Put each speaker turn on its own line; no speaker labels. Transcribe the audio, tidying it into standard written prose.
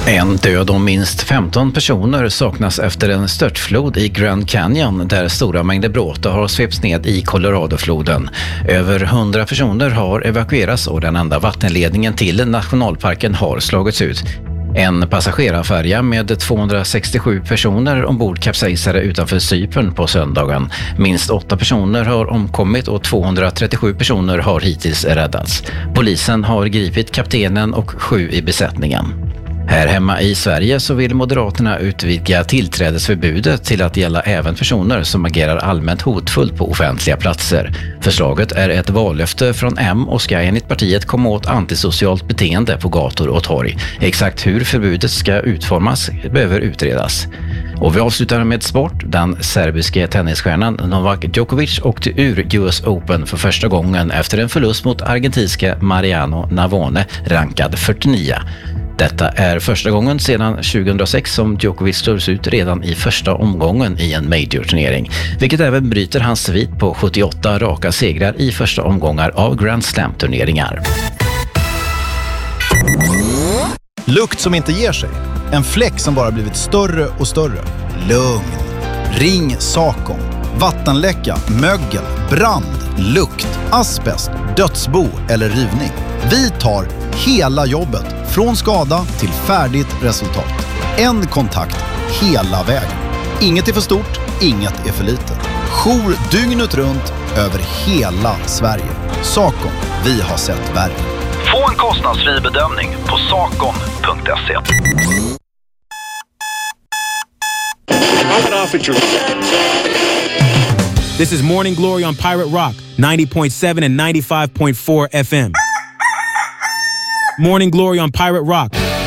En död och minst 15 personer saknas efter en störtflod i Grand Canyon där stora mängder bråte har svepts ned i Coloradofloden. Över 100 personer har evakuerats och den enda vattenledningen till nationalparken har slagits ut. En passagerarfärja med 267 personer ombord kapsejsade utanför Cypern på söndagen. Minst 8 personer har omkommit och 237 personer har hittills räddats. Polisen har gripit kaptenen och 7 i besättningen. Här hemma i Sverige så vill Moderaterna utvidga tillträdesförbudet till att gälla även personer som agerar allmänt hotfullt på offentliga platser. Förslaget är ett vallöfte från M och ska enligt partiet komma åt antisocialt beteende på gator och torg. Exakt hur förbudet ska utformas behöver utredas. Och vi avslutar med sport. Den serbiske tennisstjärnan Novak Djokovic åkte ur US Open för första gången efter en förlust mot argentinska Mariano Navone, rankad 49. Detta är första gången sedan 2006 som Djokovic slås ut redan i första omgången i en major-turnering, vilket även bryter hans svit på 78 raka segrar i första omgångar av Grand Slam-turneringar.
Lukt som inte ger sig. En fläck som bara blivit större och större. Lugn. Ring Sakon. Vattenläcka, mögel, brand, lukt, asbest, dödsbo eller rivning. Vi tar hela jobbet från skada till färdigt resultat. En kontakt hela vägen. Inget är för stort, inget är för litet. Jour dygnet runt över hela Sverige. Sakon, vi har sett värre.
Få en kostnadsfri bedömning på sakon.se.
This is Morning Glory on Pirate Rock, 90.7 and 95.4 FM. Morning Glory on Pirate Rock.